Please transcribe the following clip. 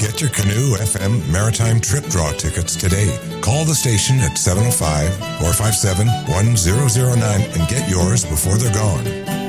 Get your Canoe FM Maritime Trip Draw tickets today. Call the station at 705-457-1009 and get yours before they're gone.